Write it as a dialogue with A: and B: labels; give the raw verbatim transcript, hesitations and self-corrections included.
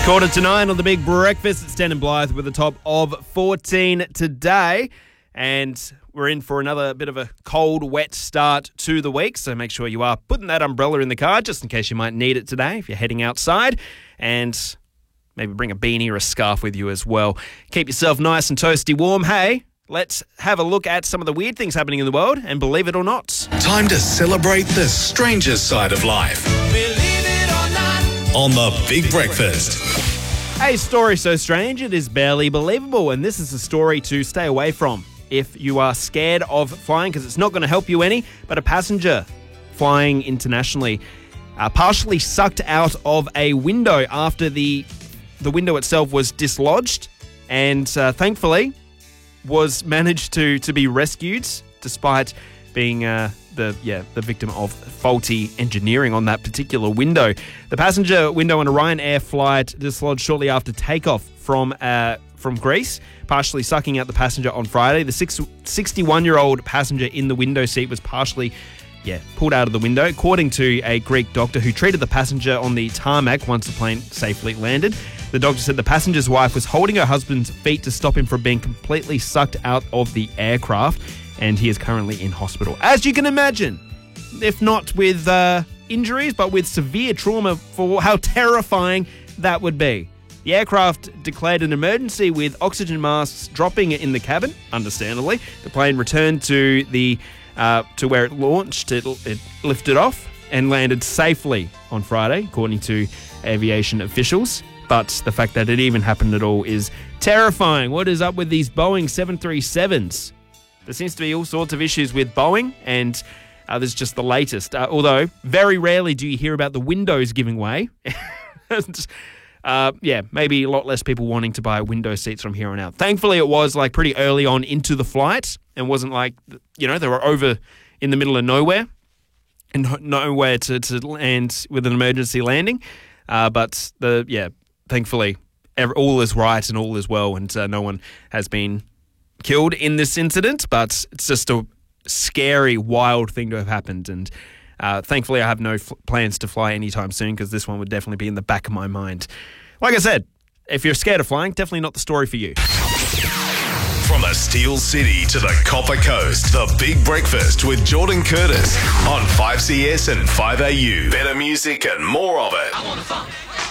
A: Quarter to nine on the Big Breakfast. It's Dan and Blythe with a top of fourteen today. And we're in for another bit of a cold, wet start to the week. So make sure you are putting that umbrella in the car just in case you might need it today if you're heading outside. And maybe bring a beanie or a scarf with you as well. Keep yourself nice and toasty warm. Hey, let's have a look at some of the weird things happening in the world. And believe it or not,
B: time to celebrate the stranger side of life. On the Big Breakfast.
A: A story so strange it is barely believable, and this is a story to stay away from if you are scared of flying, because it's not going to help you any. But a passenger flying internationally uh, partially sucked out of a window after the the window itself was dislodged, and uh, thankfully was managed to to be rescued despite being uh, the yeah the victim of faulty engineering on that particular window. The passenger window on a Ryanair flight dislodged shortly after takeoff from uh, from Greece, partially sucking out the passenger on Friday. The sixty-one-year-old passenger in the window seat was partially yeah pulled out of the window, according to a Greek doctor who treated the passenger on the tarmac once the plane safely landed. The doctor said the passenger's wife was holding her husband's feet to stop him from being completely sucked out of the aircraft, and he is currently in hospital. As you can imagine, if not with uh, injuries, but with severe trauma for how terrifying that would be. The aircraft declared an emergency with oxygen masks dropping in the cabin, understandably. The plane returned to the uh, to where it launched. It, it lifted off and landed safely on Friday, according to aviation officials. But the fact that it even happened at all is terrifying. What is up with these Boeing seven thirty-sevens? There seems to be all sorts of issues with Boeing, and uh, this is just the latest. Uh, although, very rarely do you hear about the windows giving way. and, uh, yeah, maybe a lot less people wanting to buy window seats from here on out. Thankfully, it was like pretty early on into the flight and wasn't like, you know, they were over in the middle of nowhere and nowhere to, to land with an emergency landing. Uh, but, the yeah, thankfully, all is right and all is well, and uh, no one has been killed in this incident, but it's just a scary, wild thing to have happened. And uh, thankfully, I have no f- plans to fly anytime soon, because this one would definitely be in the back of my mind. Like I said, if you're scared of flying, definitely not the story for you.
B: From the Steel City to the Copper Coast, the Big Breakfast with Jordan Curtis on five C S and five A U. Better music and more of it. I wanna funk.